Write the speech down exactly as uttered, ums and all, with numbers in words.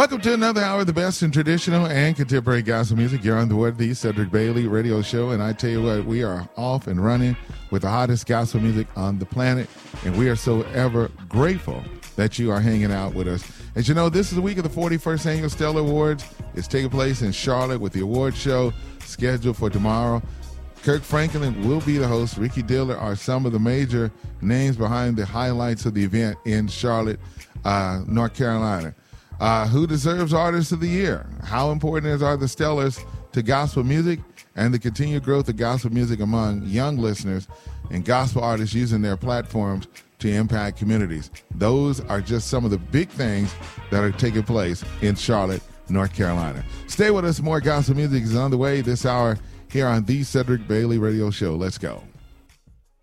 Welcome to another hour of the best in traditional and contemporary gospel music. You're on the Word, the Cedric Bailey radio show, and I tell you what, we are off and running with the hottest gospel music on the planet, and we are so ever grateful that you are hanging out with us. As you know, this is the week of the forty-first Annual Stellar Awards. It's taking place in Charlotte with the award show scheduled for tomorrow. Kirk Franklin will be the host. Ricky Diller are some of the major names behind the highlights of the event in Charlotte, uh, North Carolina. Uh, who deserves Artist of the Year? How important are the Stellars to gospel music and the continued growth of gospel music among young listeners and gospel artists using their platforms to impact communities? Those are just some of the big things that are taking place in Charlotte, North Carolina. Stay with us. More gospel music is on the way this hour here on the Cedric Bailey Radio Show. Let's go.